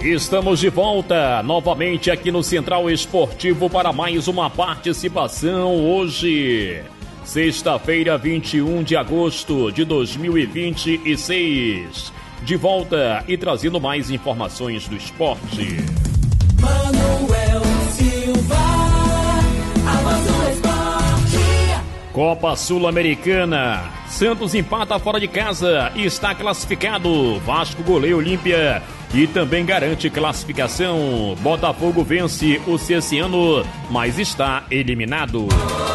Estamos de volta novamente aqui no Central Esportivo para mais uma participação hoje, sexta-feira, 21 de agosto de 2026. De volta e trazendo mais informações do esporte. Manuel Silva, a voz do esporte. Copa Sul-Americana. Santos empata fora de casa e está classificado. Vasco goleia Olímpia e também garante classificação. Botafogo vence o Cesciano, mas está eliminado.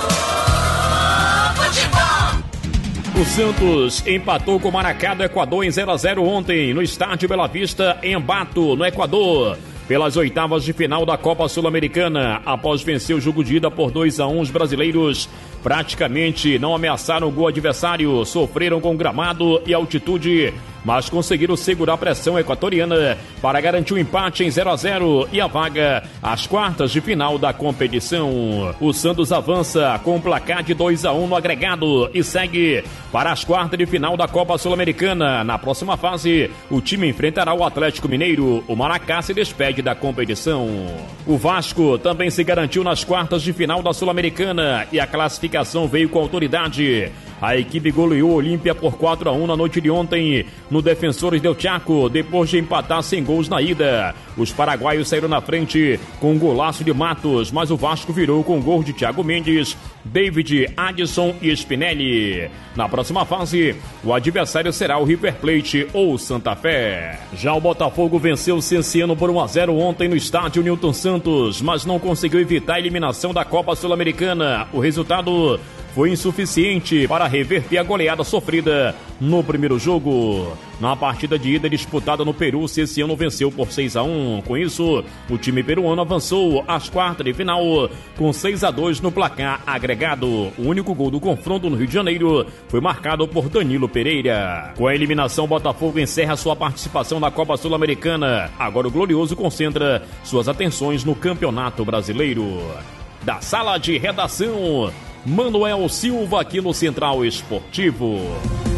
O Santos empatou com o Maracá do Equador em 0-0 ontem, no estádio Bela Vista, em Ambato, no Equador. Pelas oitavas de final da Copa Sul-Americana, após vencer o jogo de ida por 2-1, os brasileiros praticamente não ameaçaram o gol adversário, sofreram com gramado e altitude, mas conseguiram segurar a pressão equatoriana para garantir o empate em 0-0 e a vaga às quartas de final da competição. O Santos avança com um placar de 2-1 no agregado e segue para as quartas de final da Copa Sul-Americana. Na próxima fase, o time enfrentará o Atlético Mineiro. O Maracá se despede da competição. O Vasco também se garantiu nas quartas de final da Sul-Americana e a classificação veio com autoridade. A equipe goleou o Olímpia por 4-1 na noite de ontem no Defensores del Chaco, depois de empatar sem gols na ida. Os paraguaios saíram na frente com um golaço de Matos, mas o Vasco virou com gol de Thiago Mendes, David, Adson e Spinelli. Na próxima fase, o adversário será o River Plate ou Santa Fé. Já o Botafogo venceu o Cesciano por 1-0 ontem no estádio Newton Santos, mas não conseguiu evitar a eliminação da Copa Sul-Americana. O resultado foi insuficiente para reverter a goleada sofrida no primeiro jogo. Na partida de ida disputada no Peru, o Cesciano venceu por 6-1. Com isso, o time peruano avançou às quartas de final com 6-2 no placar agregado. O único gol do confronto no Rio de Janeiro foi marcado por Danilo Pereira. Com a eliminação, o Botafogo encerra sua participação na Copa Sul-Americana. Agora o Glorioso concentra suas atenções no Campeonato Brasileiro. Da sala de redação, Manuel Silva aqui no Central Esportivo.